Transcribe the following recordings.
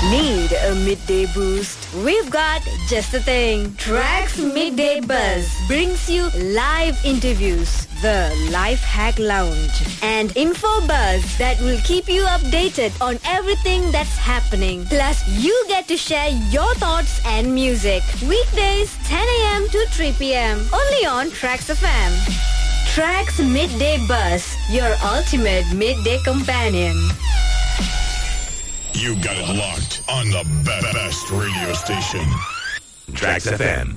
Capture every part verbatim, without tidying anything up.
Need a midday boost? We've got just the thing. Tracks Midday Buzz brings you live interviews, the Life Hack Lounge, and info buzz that will keep you updated on everything that's happening. Plus, you get to share your thoughts and music. Weekdays, ten a.m. to three p.m. Only on Tracks F M. Tracks Midday Buzz, your ultimate midday companion. You got it locked on the be- best radio station. Tracks F M.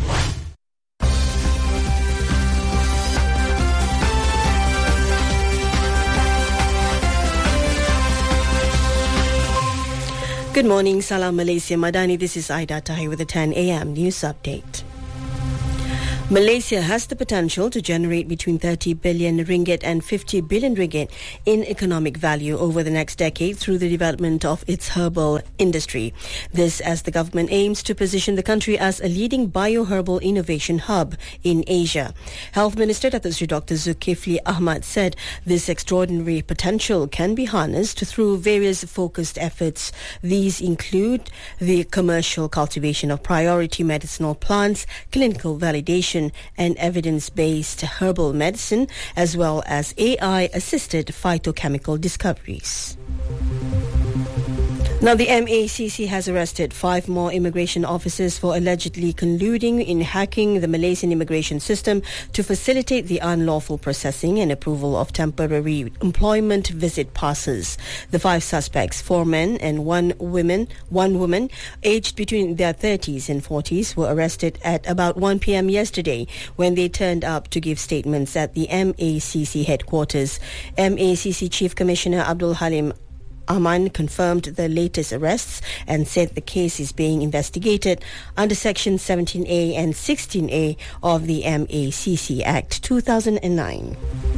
Good morning, Salam Malaysia Madani. This is Aida Tahir with the ten a.m. news update. Malaysia has the potential to generate between thirty billion ringgit and fifty billion ringgit in economic value over the next decade through the development of its herbal industry. This as the government aims to position the country as a leading bioherbal innovation hub in Asia. Health Minister Doctor Zulkifli Ahmad said this extraordinary potential can be harnessed through various focused efforts. These include the commercial cultivation of priority medicinal plants, clinical validation and evidence-based herbal medicine, as well as A I-assisted phytochemical discoveries. Now, the M A C C has arrested five more immigration officers for allegedly colluding in hacking the Malaysian immigration system to facilitate the unlawful processing and approval of temporary employment visit passes. The five suspects, four men and one woman, one woman, aged between their thirties and forties, were arrested at about one p.m. yesterday when they turned up to give statements at the M A C C headquarters. M A C C Chief Commissioner Abdul Halim Aman confirmed the latest arrests and said the case is being investigated under Section seventeen A and sixteen A of the M A C C Act two thousand nine.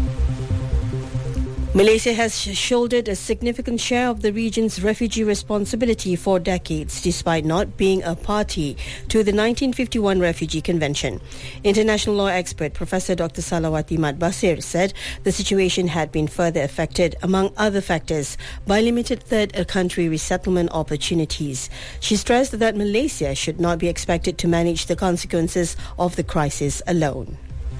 Malaysia has shouldered a significant share of the region's refugee responsibility for decades, despite not being a party to the nineteen fifty-one Refugee Convention. International law expert Professor Doctor Salawati Mat Basir said the situation had been further affected, among other factors, by limited third country resettlement opportunities. She stressed that Malaysia should not be expected to manage the consequences of the crisis alone.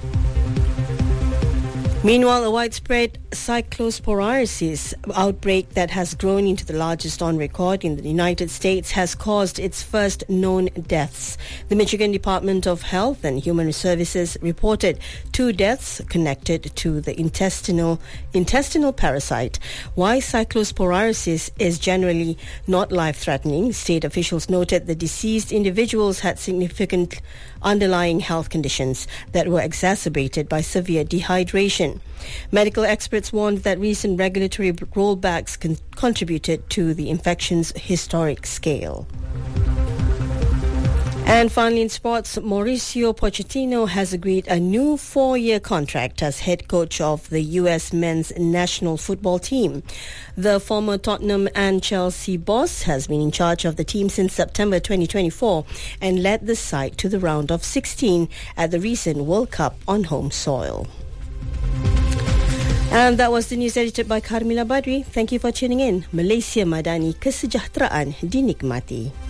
Meanwhile, a widespread cyclosporiasis outbreak that has grown into the largest on record in the United States has caused its first known deaths. The Michigan Department of Health and Human Services reported two deaths connected to the intestinal intestinal parasite. While cyclosporiasis is generally not life-threatening, state officials noted the deceased individuals had significant underlying health conditions that were exacerbated by severe dehydration. Medical experts warned that recent regulatory rollbacks con- contributed to the infection's historic scale. And finally in sports, Mauricio Pochettino has agreed a new four-year contract as head coach of the U S men's national football team. The former Tottenham and Chelsea boss has been in charge of the team since September twenty twenty-four and led the side to the round of sixteen at the recent World Cup on home soil. And that was the news edited by Carmila Badri. Thank you for tuning in. Malaysia Madani, kesejahteraan dinikmati.